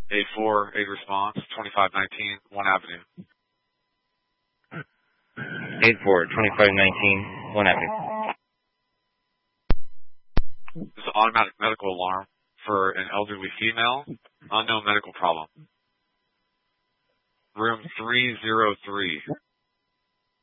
8-4, 8 response, 2519, 1 Avenue. 8-4, 2519, 1 Avenue. This is an automatic medical alarm for an elderly female, unknown medical problem. Room 303.